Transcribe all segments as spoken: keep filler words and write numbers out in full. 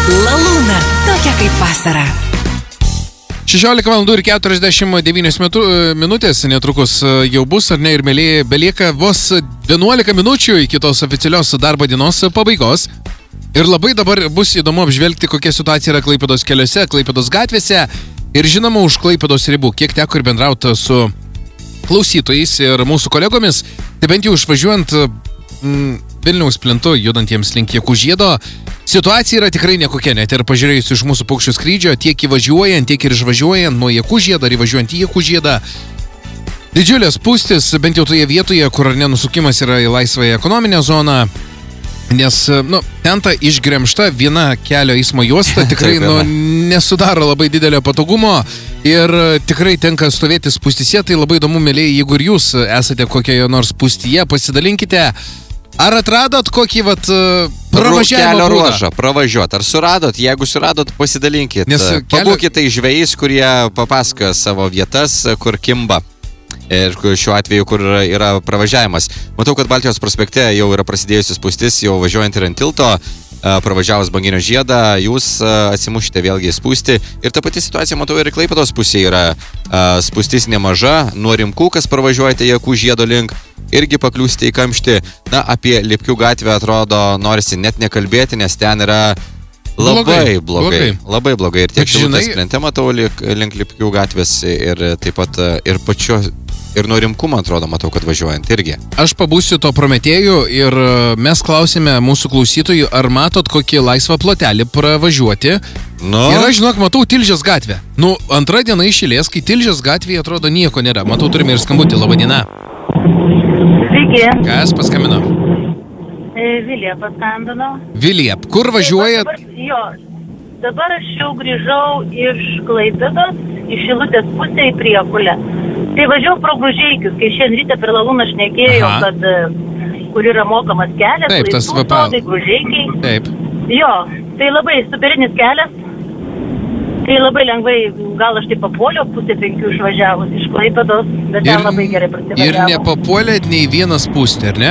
Lalūna, tokia kaip vasara. šešiolika valandų ir keturiasdešimt devynios minutės netrukus jau bus, ar ne, ir mėlyje belieka vos vienuolika minučių iki tos oficialios darbo dienos pabaigos. Ir labai dabar bus įdomu apžvelgti, kokia situacija yra Klaipėdos keliuose, Klaipėdos gatvėse ir žinoma už Klaipėdos ribų. Kiek teko ir bendrauti su klausytojais ir mūsų kolegomis, tai bent jau išvažiuojant mm, Vilniaus plentu, judantiems link Jekužiedo, situacija yra tikrai nekokia, net ir pažiūrėjus iš mūsų paukščių skrydžio, tiek įvažiuojant, tiek ir išvažiuojant nuo Jekužiedo ir įvažiuojant į Jekužiedą. Didžiulės spūstis, bent jau toje vietoje, kur nenusukimas yra į laisvąją ekonominę zoną, nes, nu, ten ta išgremžta viena kelio eismo juosta tikrai, nu, nesudaro labai didelio patogumo ir tikrai tenka stovėti spūstyse, tai labai įdomu, mėlyje, jeigu ir jūs esate kokioje nors spūstyje, pasidalinkite. Ar atradot kokį, vat, pravažiavimo ruožą, pravažiuot? Ar suradot? Jeigu suradot, pasidalinkit. Kelio... Pabūkite žvejais, kurie papasakoja savo vietas, kur kimba. Ir šiuo atveju, kur yra pravažiavimas. Matau, kad Baltijos prospekte jau yra prasidėjusi spūstis, jau važiuojant ir ant tilto, pravažiavus Banginio žiedą, jūs atsimušite vėlgi spūsti. Ir ta pati situacija, matau, ir Klaipėdos pusėje yra spūstis nemaža. Nuo Rimkų, kas pravažiuojate Jekužiedo link, irgi pakliūsite į kamštį. Na, apie Lipkių gatvę atrodo norisi net nekalbėti, nes ten yra labai blogai. blogai. Labai blogai. Ir tiek Šilutės plente matau link, link Lipkių gatvės ir taip pat ir pačio, ir nuo Rimkų, man atrodo, matau, kad važiuojant irgi. Aš pabūsiu to Prometėjų ir mes klausime mūsų klausytojų, ar matot kokį laisvą plotelį pravažiuoti. Nu. Ir aš, žinok, matau Tilžės gatvę. Nu, antra diena išėlės, kai Tilžės gatvėje atrodo nieko nėra. Matau, turime ir skambutį. Labą dieną. Sveiki. Kas paskambino? Vilija paskambino. Vilija, kur važiuojat? Dabar, jo, dabar aš jau grįžau iš Klaipėdos, iš Šilutės pusę į Priekulę. Tai važiavau pro Gružeikius, kai šiandien ryte per Lalūną šnekėjau, kad kur yra mokamas kelias, taip, tas laisvų sodai, Gružeikiai. Taip. Jo, tai labai superinis kelias. Tai labai lengvai, gal aš tai papuoliau pusė penkių išvažiavus iš Klaipėdos, bet ten labai gerai prasivažiavau. Ir nepapuolėt nei vieną spūstį, ar ne?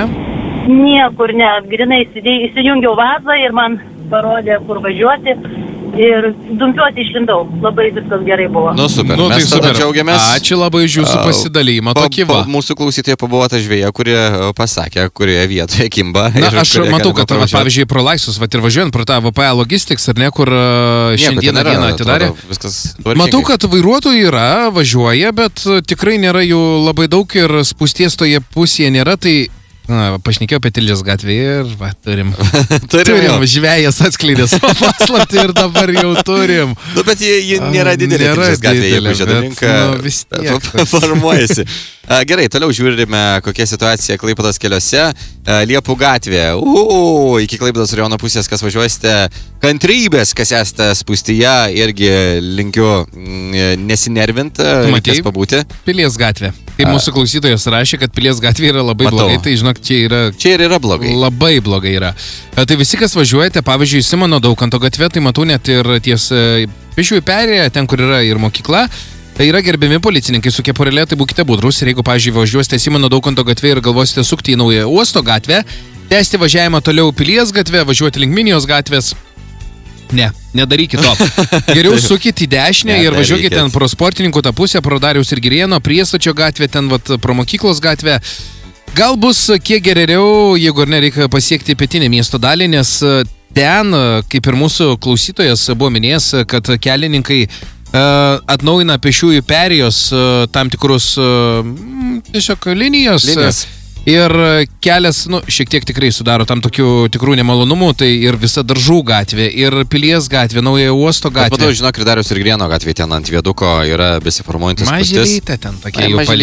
Niekur ne, grinai įsijungiau vazą ir man parodė, kur važiuoti ir dumpiuoti išlindau. Labai viskas gerai buvo. Nu, super, nu, mes tai tada super. Džiaugiamės. Ačiū labai už jūsų pasidalymą. Pa, Tokį pa, va. mūsų klausytoja pabuvo ta žvėja, kurie pasakė, kurioje vietoje kimba. Na, aš matau, kad, va, pavyzdžiui, pro Laisus, va, ir važiuojant pro tą V P A Logistics, ar ne, kur šiandieną dieną atidarė. Matau, kad vairuotojų yra, važiuoja, bet tikrai nėra jų labai daug ir spūsties toje pusėje nėra, tai na, pašnekėjau apie Tilžės gatvę ir va, turim. turim, turim žvejas atskleidė savo paslaptį ir dabar jau turim. Nu, bet ji, ji nėra didelė Tilžės gatvė, jeigu Žiedalinka nu, formuojasi. Gerai, toliau žiūrime, kokia situacija Klaipėdos keliuose. Liepų gatvė. Uuu, iki Klaipėdos rajono pusės, kas važiuosite, kantrybės, kas esate spūstyje, irgi linkiu nesinervinti, reikės pabūti. Pilies gatvė. Kaip mūsų klausytojas rašė, kad Pilies gatvė yra labai Matau. blogai, tai žinok, čia yra... Čia ir yra blogai. Labai blogai yra. Tai visi, kas važiuojate, pavyzdžiui, Simono Daukanto gatvė, tai matau net ir ties pėsčiųjų perėja, ten, kur yra ir mokykla. Tai yra gerbiami policininkai su kepurėlė, tai būkite budrus. Ir jeigu, pavyzdžiui, važiuosite Simono Daukanto gatvė ir galvosite sukti į naują uosto gatvę, tęsti važiavimą toliau Pilies gatvę, važiuoti link Minijos gatvės. Ne, nedarykit to. Geriau sukit į dešinę ne, ir važiuokit ten pro sportininkų tą pusę, pro Dariaus ir Girėno, Priestačio gatvę, ten vat, pro mokyklos gatvę. Gal bus kiek geriau, jeigu ir nereikia pasiekti pietinę miesto dalį, nes ten, kaip ir mūsų klausytojas buvo minėjęs, kad kelininkai uh, atnaujina pėsčiųjų perėjos uh, tam tikrus uh, tiesiog linijos. linijos. Ir kelias, nu, šiek tiek tikrai sudaro tam tokių tikrų nemalonumų, tai ir visa Daržų gatvė, ir Pilies gatvė, nauja uosto gatvė. Bet, žinok, ir Dariaus ir Girėno gatvė ten ant viaduko yra besiformuojantis spūstis. Mažylytė ten tokia jau